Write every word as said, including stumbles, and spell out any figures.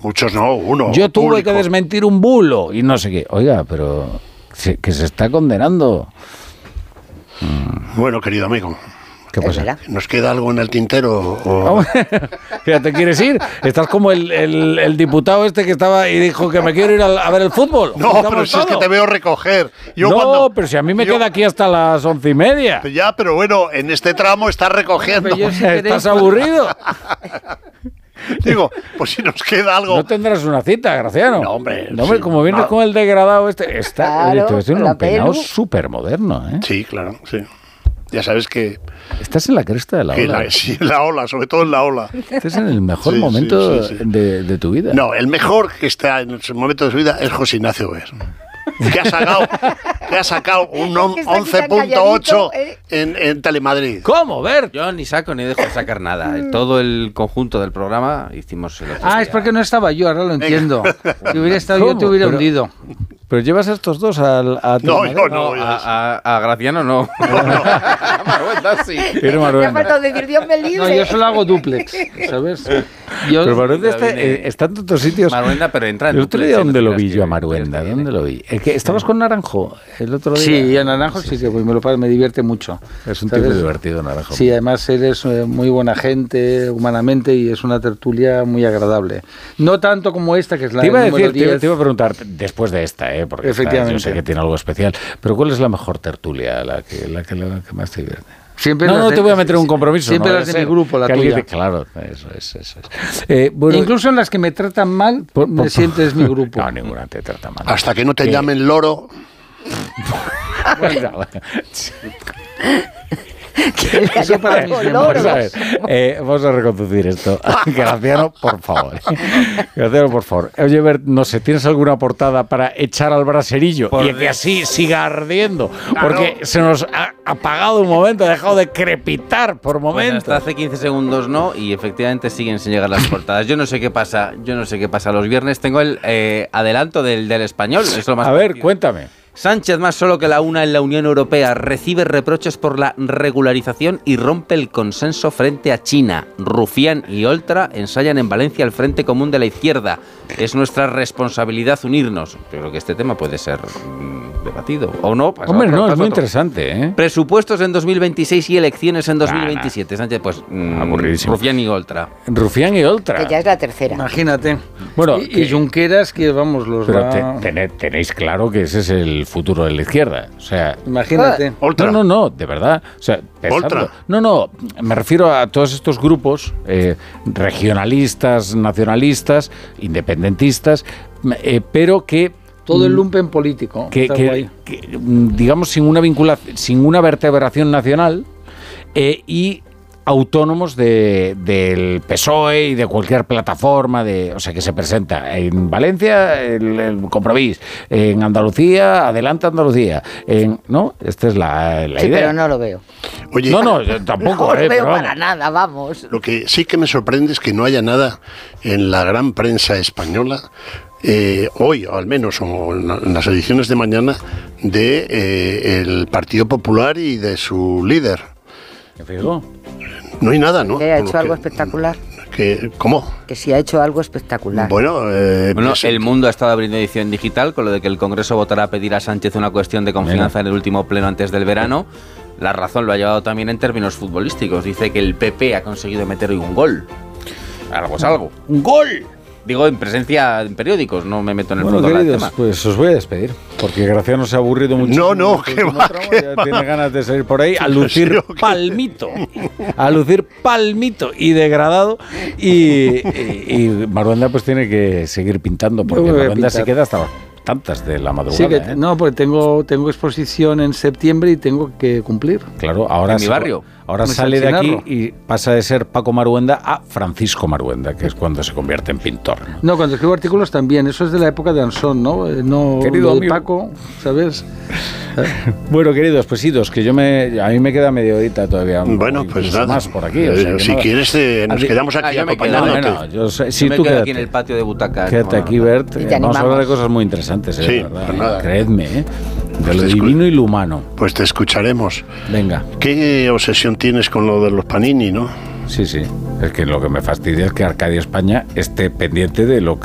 Muchos no, uno. Yo tuve público. que desmentir un bulo y no sé qué. Oiga, pero se, que se está condenando. Bueno, querido amigo. ¿Qué pasa? ¿Nos queda algo en el tintero? O... ¿Ya te quieres ir? Estás como el, el, el diputado este que estaba y dijo que me quiero ir a, a ver el fútbol. No, pero si es que te veo recoger. Yo no, cuando, pero si a mí me yo, queda aquí hasta las once y media. Ya, pero bueno, en este tramo estás recogiendo. Yo, si ¿Estás aburrido? Digo, pues si nos queda algo. No tendrás una cita, Graciano. No, hombre. No, hombre sí, como vienes no. con el degradado este. Está, Claro, esto es un la peinado pelu. súper moderno, ¿eh? Sí, claro, sí. Ya sabes que... Estás en la cresta de la que ola. la, sí, en la ola, sobre todo en la ola. Estás en el mejor Sí, momento sí, sí, sí. De, de tu vida. No, el mejor que está en el momento de su vida es José Ignacio Ver. Que ha sacado, que ha sacado un Es que está aquí once tan punto ocho calladito, ¿eh? en, en Telemadrid. ¿Cómo, Bert? Yo ni saco ni dejo de sacar nada. Todo el conjunto del programa hicimos el otro Ah, día. es porque no estaba yo, ahora lo entiendo. Si hubiera estado yo, ¿Cómo? te hubiera Pero- hundido. Pero llevas a estos dos al, a tu No, madre. yo No, no. a, a, a Graciano no. A Maruenda sí. Pero Me ha Maruenda. faltado decir Dios me libre. No, yo solo hago duplex, ¿sabes? Yo, Pero Maruenda está, Viene- eh, está en otros sitios. Maruenda, pero entra en El otro duplex, día, ¿eh? ¿dónde No lo te vi creas yo a que- Maruenda? que ¿Dónde viene. lo vi? Es que estabas con Naranjo el otro día. sí, en Naranjo sí, que pues me lo paso, me divierte mucho. Es un ¿sabes? tipo divertido, Naranjo. Sí, además eres eh, muy buena gente humanamente y es una tertulia muy agradable. No tanto como esta, que es la Te iba, a número decir, te, iba- diez. te iba a preguntar después de esta, ¿eh? Porque esta Efectivamente. yo sé que tiene algo especial. Pero ¿cuál es la mejor tertulia, la que, la que, la que más te divierte? Siempre No, las no de- te voy a meter en un compromiso. Siempre no las de vaya a mi ser grupo, la que alguien tuya. te- Claro, eso es. Eso es. Eh, bueno, Incluso en las que me tratan mal, por- me por- sientes mi grupo. No, ninguna te trata mal. Hasta que no te Eh, llamen loro. Bueno, Eso para mí es Vamos a ver, eh, vamos a reconducir esto. Graciano, por favor. Graciano, por favor. Oye, Bert, no sé, ¿tienes alguna portada para echar al braserillo Por y que así siga ardiendo? Porque se nos ha apagado un momento, ha dejado de crepitar por Bueno, momentos. hasta hace quince segundos no, y efectivamente siguen sin llegar las portadas. Yo no sé qué pasa, yo no sé qué pasa los viernes. Tengo el eh, adelanto del, del español. Es lo más A ver, parecido. cuéntame. Sánchez, más solo que la una en la Unión Europea, recibe reproches por la regularización y rompe el consenso frente a China. Rufián y Oltra ensayan en Valencia el Frente Común de la Izquierda. Es nuestra responsabilidad unirnos. Yo creo que este tema puede ser mm, debatido. ¿O no? Pasa Hombre, otro, no, es pasa muy otro. interesante, ¿eh? Presupuestos en dos mil veintiséis y elecciones en dos mil veintisiete. Sánchez, pues, mm, Aburridísimo. Rufián y Oltra. Rufián y Oltra. Que ya es la tercera. Imagínate. Bueno, y, que- y Junqueras, que vamos, los Pero va... te- tené- tenéis claro que ese es el futuro de la izquierda. O sea, Imagínate. Oltra. no, no, no, de verdad. O sea, pensando. Oltra. No, no, me refiero a todos estos grupos eh, regionalistas, nacionalistas, independentistas, eh, pero que Todo el lumpen político. que, Está que- guay. que, mm, digamos, sin una vinculación, sin una vertebración nacional eh, y autónomos de, del P S O E y de cualquier plataforma, de, o sea, que se presenta en Valencia, el, el Compromís, en Andalucía, Adelante Andalucía, en, ¿no? Esta es la, la Sí, idea. pero no lo veo. Oye, No, no, yo tampoco, No lo eh, veo pero para vamos. nada, vamos. lo que sí que me sorprende es que no haya nada en la gran prensa española, eh, hoy o al menos, o en, la- en las ediciones de mañana, de eh, el Partido Popular y de su líder. ¿Me fijo? No hay nada, ¿no? Que haya Por lo hecho algo que- espectacular. Que, ¿Cómo? Que sí ha hecho algo espectacular. Bueno, eh, Bueno, pues, el Mundo ha estado abriendo edición digital con lo de que el Congreso votará a pedir a Sánchez una cuestión de confianza en el último pleno antes del verano. La razón lo ha llevado también en términos futbolísticos. Dice que el P P ha conseguido meter hoy un gol. Algo es algo. ¡Un gol! Digo, en presencia en periódicos, no me meto en el Bueno, fútbol del queridos, tema. pues os voy a despedir, porque Graciano se ha aburrido mucho. No, no, que va, que Ya va. tiene ganas de salir por ahí a lucir Sí, ok. palmito, a lucir palmito y degradado, y, y, y Maruenda pues tiene que seguir pintando, porque Yo voy a Maruenda se pintar. queda hasta las tantas de la madrugada. Sí, que, ¿eh? no, porque tengo, tengo exposición en septiembre y tengo que cumplir. Claro, ahora, En mi sa- barrio. ahora En sale de San aquí Chinarro. y pasa de ser Paco Maruenda a Francisco Maruenda, que es cuando se convierte en pintor, ¿no? No, cuando escribo artículos también, eso es de la época de Ansón, ¿no? Eh, No Querido lo de amigo. Paco, ¿sabes? Bueno, queridos, pues idos, que yo me, a mí me queda media horita todavía. Bueno, incluso pues nada. más por aquí. O sea, Eh, que si nada. quieres, eh, nos Adi- quedamos aquí Ah, yo me quedo. No, acompañándote. no, yo sé, si Yo me tú quedo quédate. aquí en el patio de butacas. Quédate no, aquí, no. Bert. Y eh, te Vamos a hablar de animamos. cosas muy interesantes, eh, Sí, de verdad. pues nada. Creedme, ¿eh? De Pues lo te escu- divino y lo humano. Pues te escucharemos. Venga, ¿Qué obsesión tienes con lo de los Panini, no? sí, sí. Es que lo que me fastidia es que Arcadia España esté pendiente de lo que